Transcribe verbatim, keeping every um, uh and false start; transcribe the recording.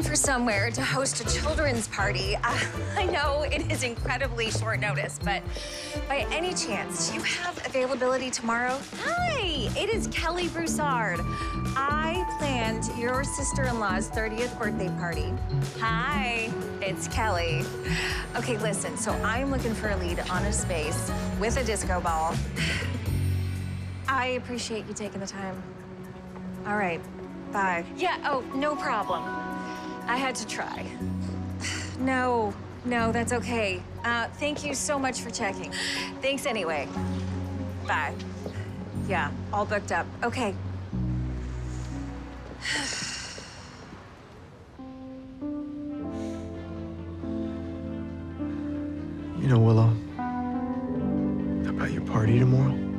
for somewhere to host a children's party. Uh, I know it is incredibly short notice, but by any chance, do you have availability tomorrow? Hi, it is Kelly Broussard. I planned your sister-in-law's thirtieth birthday party. Hi, it's Kelly. Okay, listen, so I'm looking for a lead on a space with a disco ball. I appreciate you taking the time. All right, bye. Yeah, oh, no problem. I had to try. No, no, that's okay. Uh, thank you so much for checking. Thanks anyway. Bye. Yeah, all booked up. Okay. You know, Willow, about your party tomorrow?